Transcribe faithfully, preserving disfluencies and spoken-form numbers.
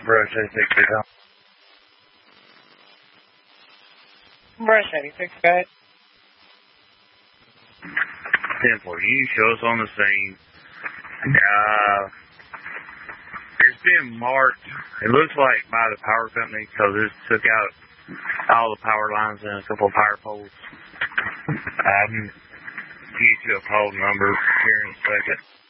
Brush eighty-six out. Brush eighty-six, guys. ten four, you show us on the scene. Uh, it's been marked, it looks like by the power company, because this took out all the power lines and a couple of power poles. I can get you a pole number here in a second.